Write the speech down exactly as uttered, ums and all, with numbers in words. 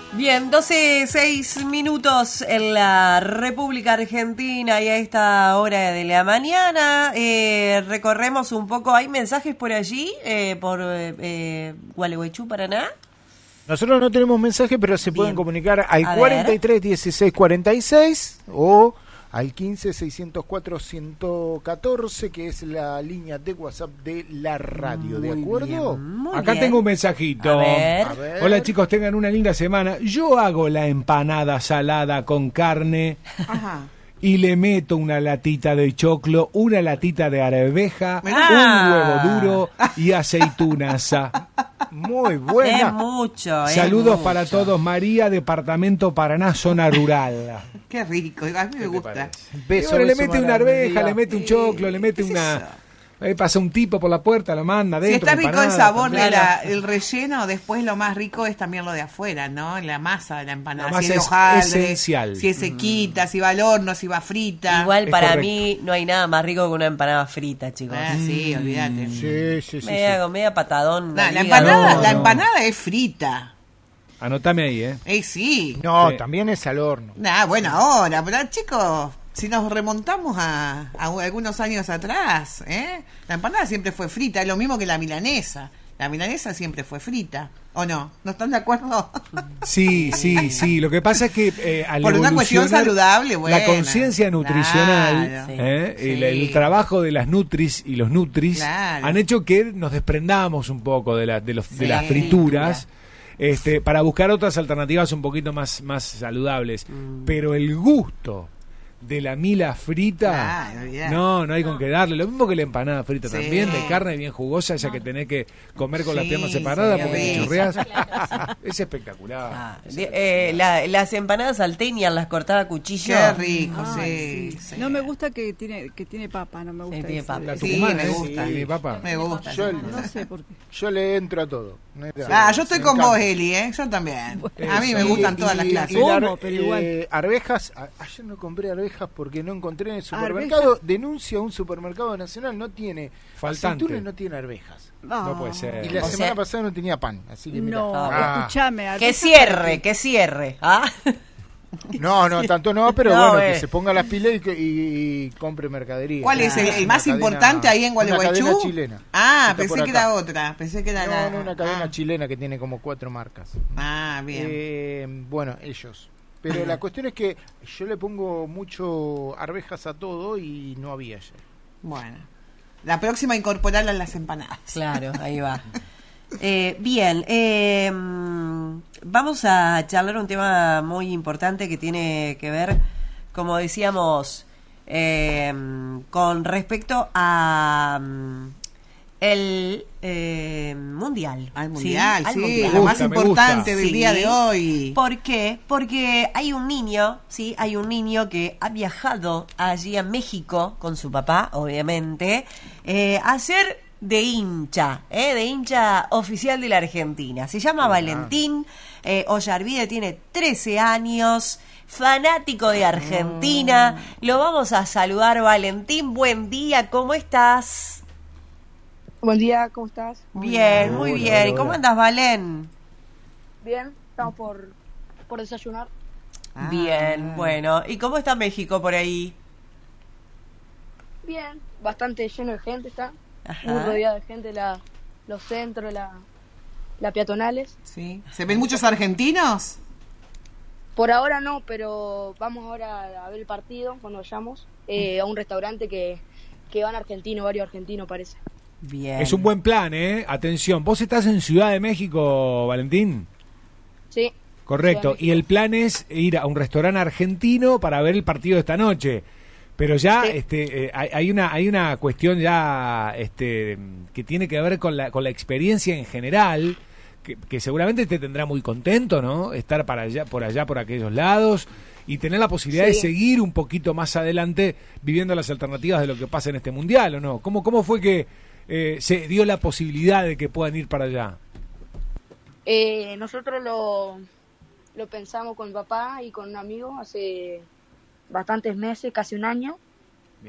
Bien, doce seis minutos en la República Argentina y a esta hora de la mañana eh, recorremos un poco, hay mensajes por allí, eh, por eh, Gualeguaychú, Paraná. Nosotros no tenemos mensaje, pero se pueden Bien. comunicar al A cuarenta y tres dieciséis cuarenta y seis o al quince seiscientos cuatro ciento catorce, que es la línea de WhatsApp de la radio, ¿de Muy acuerdo? bien, muy Acá bien. tengo un mensajito. A ver. A ver. Hola chicos, tengan una linda semana. Yo hago la empanada salada con carne Ajá. y le meto una latita de choclo, una latita de arveja, Ah. un huevo duro y aceitunas. Muy Es buena. mucho, es Saludos mucho. para todos. María, departamento Paraná, zona rural. Qué rico, a mí me gusta. Beso, Y bueno, le beso, mete una Maravilla. arveja, le mete un choclo, le mete ¿Qué es una... eso? Eh, pasa un tipo por la puerta, lo manda Si adentro. está rico el empanada sabor de también. la, el relleno, después lo más rico es también lo de afuera, ¿no? La masa de la empanada. La si masa es de es hojaldre, esencial. si es sequita, si va al horno, si va frita. Igual Es para correcto. mí no hay nada más rico que una empanada frita, chicos. Ah, sí, olvídate. Sí, sí, sí. media, sí. media patadón. Nah, la al hígado. empanada, No, la no. empanada es frita. Anotame ahí, ¿eh? Eh, sí. No, Sí. también es al horno. Nah, bueno, ahora, pero chicos, si nos remontamos a, a algunos años atrás, ¿eh? La empanada siempre fue frita, es lo mismo que la milanesa. La milanesa siempre fue frita, ¿o no? ¿No están de acuerdo? Sí, sí, sí. Lo que pasa es que eh, al Por una cuestión evolucionar saludable, bueno. la conciencia nutricional, Claro. eh, Sí. el, el trabajo de las nutris y los nutris Claro. han hecho que nos desprendamos un poco de, la, de, los, de Sí. las frituras. Este, para buscar otras alternativas un poquito más, más saludables. Mm. Pero el gusto de la mila frita, Claro, ya. no, no hay con qué darle. Lo mismo que la empanada frita Sí. también, de carne bien jugosa, esa que tenés que comer con las Sí, piernas separadas sí, porque te rico. chorreas. Es espectacular. Ah, de- eh, la- las empanadas salteñas, las cortadas a cuchillo. Qué rico, Ay, sí, sí. No me gusta que tiene que tiene papa, no me gusta. tiene ese. papa. La Sí, tucumana, me ¿eh? gusta. Sí, papá. Me gusta. Yo, No sé por qué. yo le entro a todo. Ah, yo estoy Me con encanta. vos, Eli, ¿eh? Yo también. A mí me Y- gustan y- todas las y clases. la- ¿Cómo? Pero igual. eh, arvejas, a- ayer no compré arvejas porque no encontré en el supermercado. Denuncia un supermercado nacional, no tiene Faltante. aceitunas, no tiene arvejas. No puede ser. Y la O semana sea- pasada no tenía pan, así que mira. No, Ah. escúchame. Que arvejas cierre, que cierre. ¿Ah? No, no, tanto no, pero No, bueno, eh. que se ponga las pilas y, que- y- y compre mercadería. ¿Cuál es el, Una el más cadena- importante ahí en Una Gualeguaychú? cadena chilena. Ah, Está pensé por que acá. era otra. Pensé que era No, la. no, una cadena ah. chilena que tiene como cuatro marcas. Ah, bien. Eh, bueno, ellos. Pero la cuestión es que yo le pongo mucho arvejas a todo y no había ayer. Bueno. La próxima incorporarla a las empanadas. Claro, ahí va. Eh, bien, eh, mm, vamos a charlar un tema muy importante que tiene que ver, como decíamos, eh, con respecto a mm, el eh, mundial. Al mundial, Al sí, mundial. Me lo gusta, más me importante gusta. del Sí. día de hoy. ¿Por qué? Porque hay un niño, sí, hay un niño que ha viajado allí a México con su papá, obviamente, eh, a ser de hincha, eh, de hincha oficial de la Argentina. Se llama Valentín eh, Ollarvide, tiene trece años, fanático de Argentina. Lo vamos a saludar, Valentín. Buen día, ¿cómo estás? Buen día, ¿cómo estás? Bien, muy Hola, bien. hola, ¿Y cómo hola. andas, Valen? Bien, estamos por, por desayunar. Ah. Bien, bueno. ¿Y cómo está México por ahí? Bien, bastante lleno de gente está. Ajá. Muy rodeado de gente, la, los centros, la, la peatonales. Sí. ¿Se ven muchos argentinos? Por ahora no, pero vamos ahora a ver el partido cuando vayamos eh, a un restaurante que, que van argentinos, varios argentinos parece. Bien. Es un buen plan, ¿eh? Atención, vos estás en Ciudad de México, Valentín. Sí. Correcto. Ciudad de Y el plan es ir a un restaurante argentino para ver el partido de esta noche. Pero ya Sí. este, eh, hay, hay una hay una cuestión ya este, que tiene que ver con la con la experiencia en general, que, que seguramente te tendrá muy contento, ¿no? Estar para allá, por allá, por aquellos lados y tener la posibilidad de Sí. seguir un poquito más adelante viviendo las alternativas de lo que pasa en este mundial, ¿o no? ¿Cómo cómo fue que eh, se dio la posibilidad de que puedan ir para allá? Eh, nosotros lo, lo pensamos con mi papá y con un amigo hace bastantes meses, casi un año,